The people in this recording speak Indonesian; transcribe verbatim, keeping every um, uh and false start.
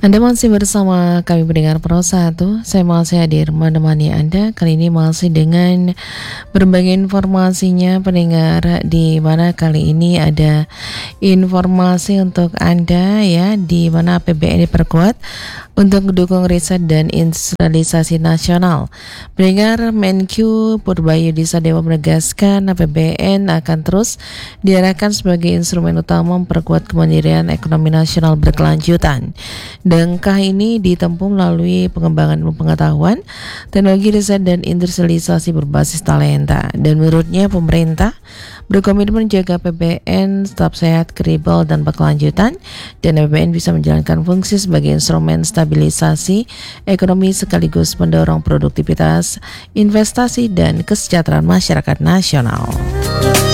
Anda masih bersama kami pendengar Pro satu. Saya masih hadir menemani Anda. Kali ini masih dengan berbagai informasinya pendengar, di mana kali ini ada informasi untuk Anda ya, di mana A P B N diperkuat untuk mendukung riset dan industrialisasi nasional. Pendengar, Menkyu Purbayu Sadewa menegaskan A P B N akan terus diarahkan sebagai instrumen utama memperkuat kemandirian ekonomi nasional berkelanjutan. Langkah ini ditempuh melalui pengembangan ilmu pengetahuan, teknologi riset dan industrialisasi berbasis talenta. Dan menurutnya pemerintah berkomitmen menjaga A P B N tetap sehat, kredibel dan berkelanjutan, dan A P B N bisa menjalankan fungsi sebagai instrumen stabilisasi ekonomi sekaligus mendorong produktivitas, investasi dan kesejahteraan masyarakat nasional.